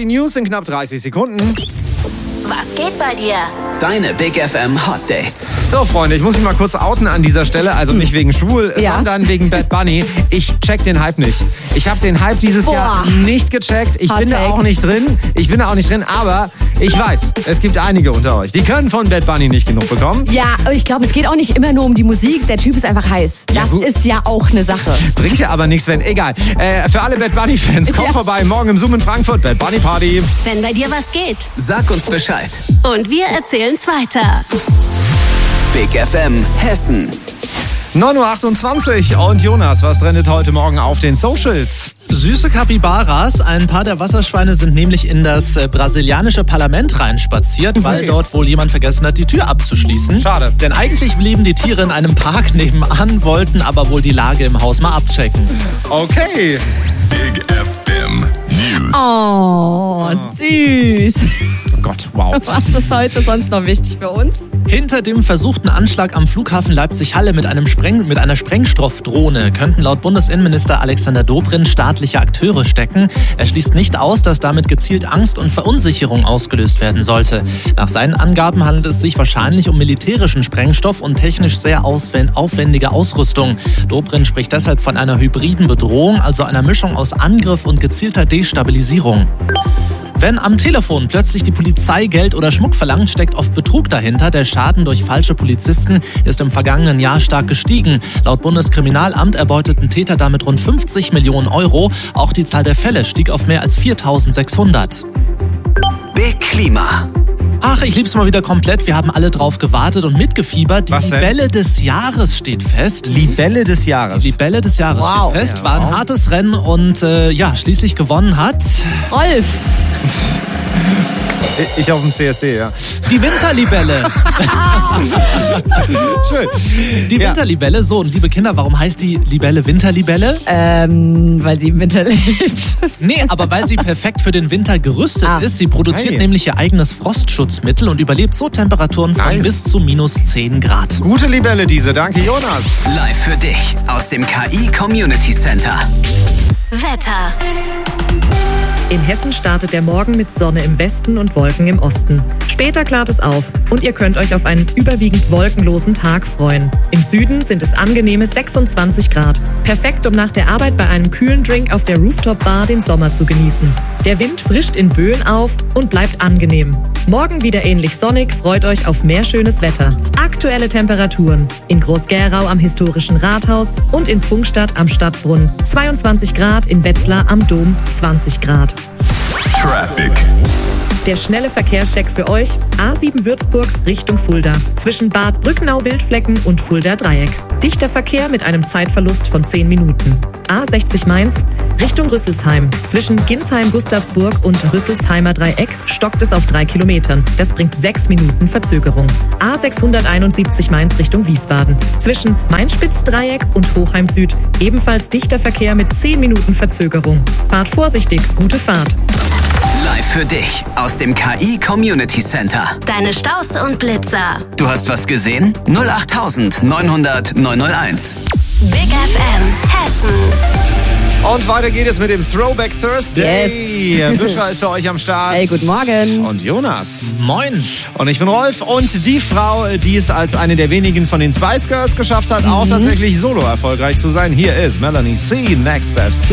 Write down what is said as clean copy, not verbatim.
die News in knapp 30 Sekunden. Was geht bei dir? Deine Big FM Hot Dates. So, Freunde, ich muss mich mal kurz outen an dieser Stelle. Also nicht wegen schwul, sondern wegen Bad Bunny. Ich check den Hype nicht. Ich habe den Hype dieses Jahr nicht gecheckt. Ich bin da auch nicht drin. Aber ich weiß, es gibt einige unter euch, die können von Bad Bunny nicht genug bekommen. Ja, aber ich glaube, es geht auch nicht immer nur um die Musik. Der Typ ist einfach heiß. Das ist ja auch eine Sache. Bringt ja aber nichts, wenn... Egal. Für alle Bad Bunny-Fans, kommt vorbei. Morgen im Zoom in Frankfurt. Bad Bunny Party. Wenn bei dir was geht. Sag uns Bescheid. Und wir erzählen's weiter. Big FM Hessen. 9.28 Uhr und Jonas, was trendet heute Morgen auf den Socials? Süße Capybaras. Ein paar der Wasserschweine sind nämlich in das brasilianische Parlament reinspaziert, weil dort wohl jemand vergessen hat, die Tür abzuschließen. Schade. Denn eigentlich blieben die Tiere in einem Park nebenan, wollten aber wohl die Lage im Haus mal abchecken. Okay. Big FM News. Oh, süß. Oh Gott, wow. Was ist heute sonst noch wichtig für uns? Hinter dem versuchten Anschlag am Flughafen Leipzig-Halle mit einer Sprengstoffdrohne könnten laut Bundesinnenminister Alexander Dobrindt staatliche Akteure stecken. Er schließt nicht aus, dass damit gezielt Angst und Verunsicherung ausgelöst werden sollte. Nach seinen Angaben handelt es sich wahrscheinlich um militärischen Sprengstoff und technisch sehr aufwendige Ausrüstung. Dobrindt spricht deshalb von einer hybriden Bedrohung, also einer Mischung aus Angriff und gezielter Destabilisierung. Wenn am Telefon plötzlich die Polizei Geld oder Schmuck verlangt, steckt oft Betrug dahinter. Der Schaden durch falsche Polizisten ist im vergangenen Jahr stark gestiegen. Laut Bundeskriminalamt erbeuteten Täter damit rund 50 Millionen Euro. Auch die Zahl der Fälle stieg auf mehr als 4.600. Big Klima. Ach, ich lieb's mal wieder komplett. Wir haben alle drauf gewartet und mitgefiebert. Die Was denn? Libelle des Jahres steht fest. Libelle des Jahres. Die Libelle des Jahres steht fest. Ja, War ein hartes Rennen und schließlich gewonnen hat Rolf. Ich auf dem CSD, ja. die Winterlibelle. Schön. Die Winterlibelle. So, und liebe Kinder, warum heißt die Libelle Winterlibelle? Weil sie im Winter lebt. Nee, aber weil sie perfekt für den Winter gerüstet ist. Sie produziert nämlich ihr eigenes Frostschutzmittel und überlebt so Temperaturen von bis zu minus 10 Grad. Gute Libelle diese, danke Jonas. Live für dich aus dem KI Community Center. Wetter. In Hessen startet der Morgen mit Sonne im Westen und Wolken im Osten. Später klart es auf und ihr könnt euch auf einen überwiegend wolkenlosen Tag freuen. Im Süden sind es angenehme 26 Grad. Perfekt, um nach der Arbeit bei einem kühlen Drink auf der Rooftop-Bar den Sommer zu genießen. Der Wind frischt in Böen auf und bleibt angenehm. Morgen wieder ähnlich sonnig, freut euch auf mehr schönes Wetter. Aktuelle Temperaturen: in Groß-Gerau am historischen Rathaus und in Pfungstadt am Stadtbrunnen 22 Grad, in Wetzlar am Dom 20 Grad. Traffic. Der schnelle Verkehrscheck für euch: A7 Würzburg Richtung Fulda. Zwischen Bad Brücknau-Wildflecken und Fulda Dreieck. Dichter Verkehr mit einem Zeitverlust von 10 Minuten. A60 Mainz Richtung Rüsselsheim. Zwischen Ginsheim-Gustavsburg und Rüsselsheimer Dreieck stockt es auf 3 Kilometern. Das bringt 6 Minuten Verzögerung. A671 Mainz Richtung Wiesbaden. Zwischen Mainspitz-Dreieck und Hochheim Süd ebenfalls dichter Verkehr mit 10 Minuten Verzögerung. Fahrt vorsichtig, gute Fahrt. Live für dich aus dem KI Community Center. Deine Staus und Blitzer. Du hast was gesehen? 08900 901. Big FM Hessen. Und weiter geht es mit dem Throwback Thursday. Yes. Mischa ist für euch am Start. Hey, guten Morgen. Und Jonas. Moin. Und ich bin Rolf. Und die Frau, die es als eine der wenigen von den Spice Girls geschafft hat, auch tatsächlich solo erfolgreich zu sein, hier ist Melanie C. Next Best.